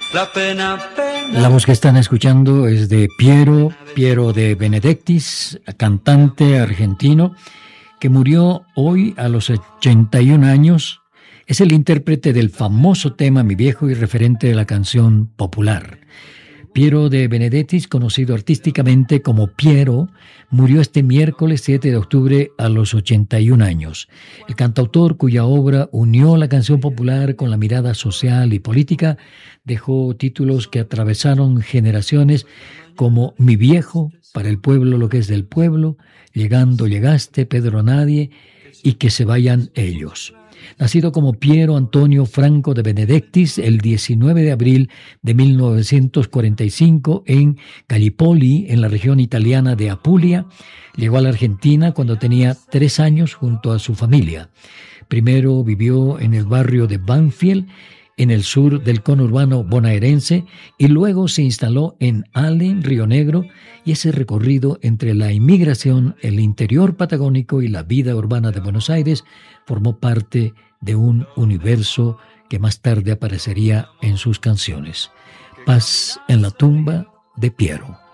La pena, pena. La voz que están escuchando es de Piero de Benedictis, cantante argentino, que murió hoy a los 81 años. Es el intérprete del famoso tema Mi Viejo y referente de la canción popular. Piero de Benedictis, conocido artísticamente como Piero, murió este miércoles 7 de octubre a los 81 años. El cantautor, cuya obra unió la canción popular con la mirada social y política, dejó títulos que atravesaron generaciones como Mi Viejo, Para el pueblo lo que es del pueblo, Llegando llegaste, Pedro Nadie y Que se vayan ellos. Nacido como Piero Antonio Franco de Benedictis el 19 de abril de 1945 en Gallipoli, en la región italiana de Apulia, llegó a la Argentina cuando tenía 3 años junto a su familia. Primero vivió en el barrio de Banfield, en el sur del conurbano bonaerense, y luego se instaló en Allen, Río Negro, y ese recorrido entre la inmigración, el interior patagónico y la vida urbana de Buenos Aires formó parte de un universo que más tarde aparecería en sus canciones. Paz en la tumba de Piero.